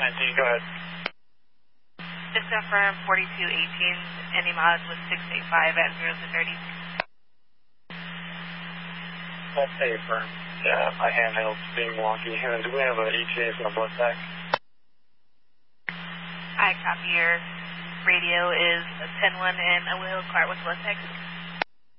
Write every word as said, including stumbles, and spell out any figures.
nineteen, go ahead. Just confirm forty-two eighteen, any mileage was six eight five at zero to thirty. That's A firm. Yeah, my handheld's being wonky. And then do we have an E T A from the blood pack? I copy your radio is a ten one and a wheel cart with blood pack.